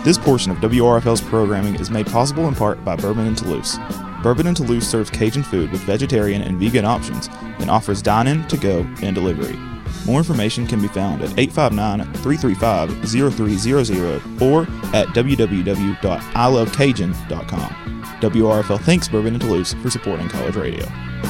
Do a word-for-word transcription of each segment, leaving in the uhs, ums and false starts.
This portion of W R F L's programming is made possible in part by Bourbon and Toulouse. Bourbon and Toulouse serves Cajun food with vegetarian and vegan options and offers dine-in, to-go, and delivery. More information can be found at eight five nine, three three five, zero three zero zero or at w w w dot i love cajun dot com. W R F L thanks Bourbon and Toulouse for supporting college radio.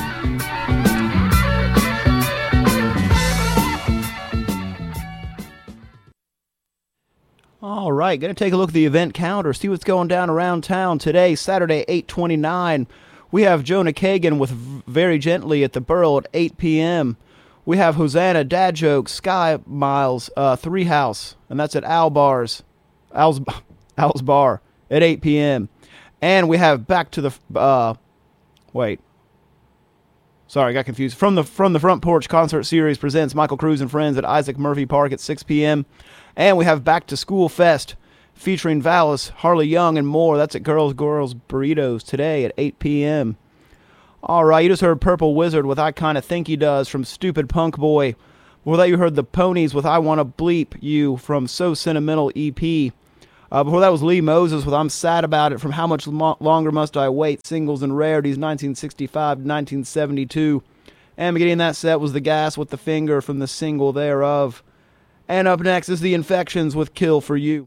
All right, going to take a look at the event calendar, see what's going down around town today, Saturday, eight twenty-nine. We have Jonah Kagan with Very Gently at the Burl at eight p.m. We have Hosanna, Dad Jokes, Sky Miles, uh, Three House, and that's at Al Bars, Al's, Al's Bar at eight p.m. And we have Back to the, uh, wait, sorry, I got confused. From the From the Front Porch Concert Series presents Michael Cruz and Friends at Isaac Murphy Park at six p.m. And we have Back to School Fest featuring Valis, Harley Young, and more. That's at Girls Girls Burritos today at eight p.m. All right, you just heard Purple Wizard with I Kinda Think He Does from Stupid Punk Boy. Before that, you heard The Ponies with I Wanna Bleep You from So Sentimental E P. Uh, before that was Lee Moses with I'm Sad About It from How Much Mo- Longer Must I Wait, Singles and Rarities, nineteen sixty-five to nineteen seventy-two. And beginning that set was The Gas with the Finger from the single thereof. And up next is The Infections with Kill for You.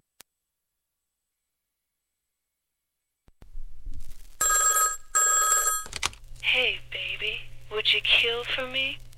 Hey, baby, would you kill for me?